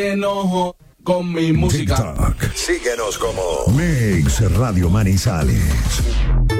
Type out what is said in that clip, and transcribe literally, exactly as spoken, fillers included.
enojo con mi música. TikTok. Síguenos como Mix Radio Manizales.